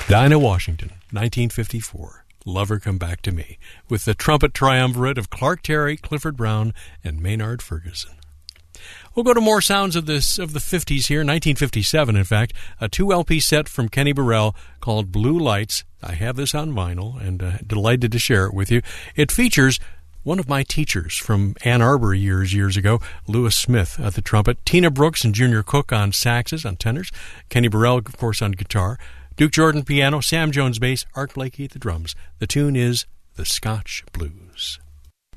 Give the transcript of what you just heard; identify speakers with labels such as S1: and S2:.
S1: Dinah Washington, 1954. Lover Come Back to Me, with the trumpet triumvirate of Clark Terry, Clifford Brown, and Maynard Ferguson. We'll go to more sounds of the 50s here, 1957, in fact, a 2-LP set from Kenny Burrell called Blue Lights. I have this on vinyl and delighted to share it with you. It features one of my teachers from Ann Arbor years ago, Lewis Smith at the trumpet, Tina Brooks and Junior Cook on saxes, on tenors, Kenny Burrell, of course, on guitar, Duke Jordan piano, Sam Jones bass, Art Blakey at the drums. The tune is The Scotch Blues.